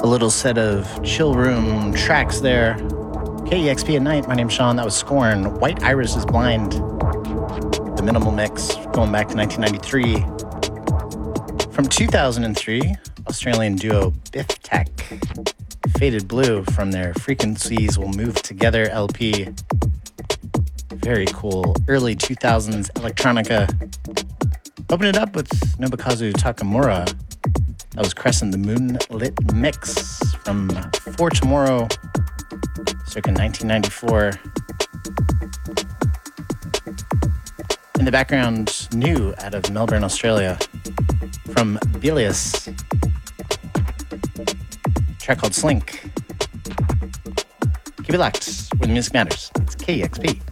A little set of chill room tracks there. KEXP at night. My name's Sean. That was Scorn. White Iris is Blind. The minimal mix going back to 1993. From 2003, Australian duo Biff Tech. Faded Blue from their Frequencies Will Move Together LP. Very cool. Early 2000s electronica. Open it up with Nobukazu Takamura. That was Crescent the Moonlit Mix from For Tomorrow, circa 1994. In the background, new out of Melbourne, Australia, from Bilius. A track called Slink. Keep it locked where the music matters. It's KEXP.